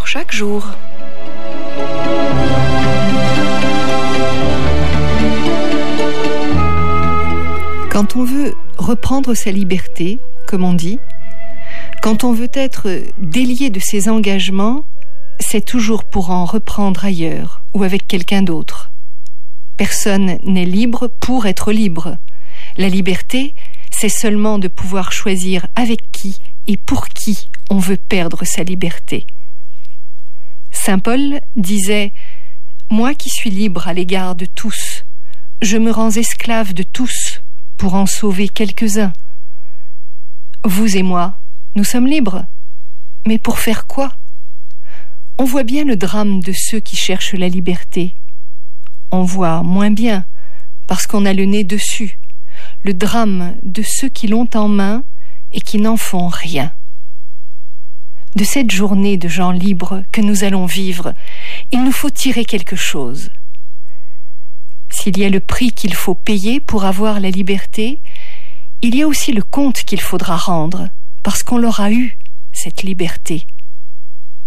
chaque jour. Quand on veut reprendre sa liberté, comme on dit, quand on veut être délié de ses engagements, c'est toujours pour en reprendre ailleurs ou avec quelqu'un d'autre. Personne n'est libre pour être libre. La liberté, c'est seulement de pouvoir choisir avec qui et pour qui on veut perdre sa liberté. Saint Paul disait « Moi qui suis libre à l'égard de tous, je me rends esclave de tous pour en sauver quelques-uns. Vous et moi, nous sommes libres. Mais pour faire quoi ? On voit bien le drame de ceux qui cherchent la liberté. On voit moins bien, parce qu'on a le nez dessus, le drame de ceux qui l'ont en main et qui n'en font rien. De cette journée de gens libres que nous allons vivre, il nous faut tirer quelque chose. S'il y a le prix qu'il faut payer pour avoir la liberté, il y a aussi le compte qu'il faudra rendre, parce qu'on l'aura eu, cette liberté.